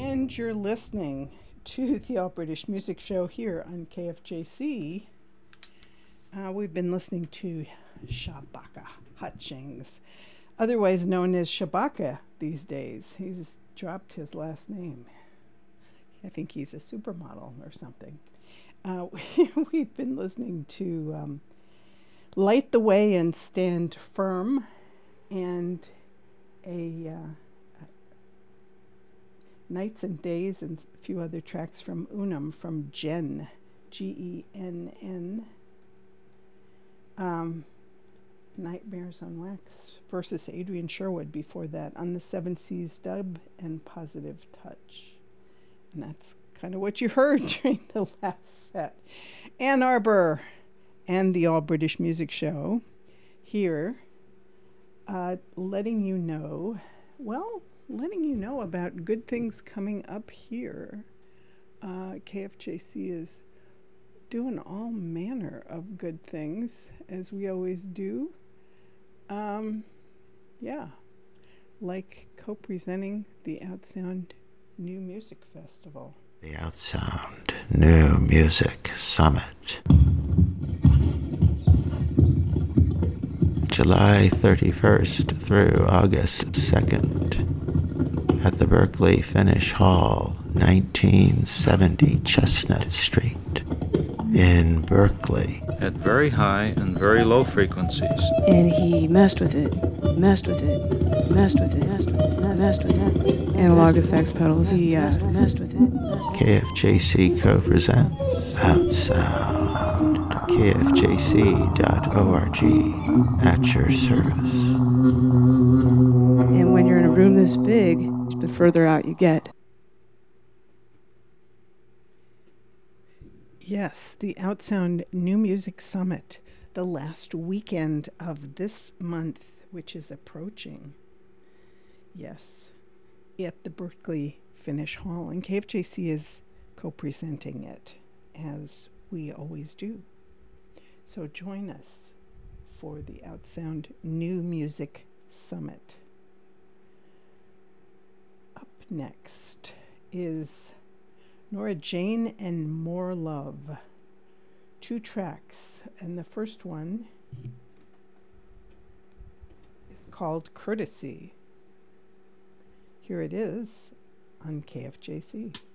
And you're listening to the All British Music Show here on KFJC. We've been listening to Shabaka Hutchings, otherwise known as Shabaka these days. He's dropped his last name. I think he's a supermodel or something. We've been listening to Light the Way and Stand Firm, and a Nights and Days, and a few other tracks from Unum, from Genn, Genn. Nightmares on Wax versus Adrian Sherwood before that on the Seven Seas dub and Positive Touch. And that's kind of what you heard during the last set. Ann Arbor and the All British Music Show here, letting you know about good things coming up here. KFJC is doing all manner of good things, as we always do. Like co-presenting the Outsound New Music Festival. The Outsound New Music Summit. July 31st through August 2nd at the Berkeley Finish Hall, 1970 Chestnut Street in Berkeley. At very high and very low frequencies. And he messed with it. Analog effects pedals. He messed with it. KFJC co-presents Outsound. KFJC.org at your service. And when you're in a room this big, the further out you get. Yes, the Outsound New Music Summit, the last weekend of this month, which is approaching. Yes, at the Berkeley Finish Hall. And KFJC is co-presenting it, as we always do. So join us for the Outsound New Music Summit. Up next is Nora Jane and More Love. 2 tracks, and the first one is called Courtesy. Here it is on KFJC.